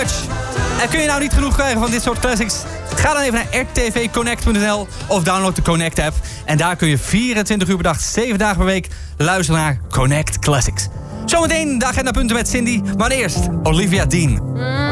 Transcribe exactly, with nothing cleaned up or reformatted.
Match. En kun je nou niet genoeg krijgen van dit soort classics? Ga dan even naar r t v connect punt n l of download de Connect app. En daar kun je vierentwintig uur per dag, zeven dagen per week luisteren naar Connect Classics. Zometeen de agendapunten met Cindy, maar eerst Olivia Dean.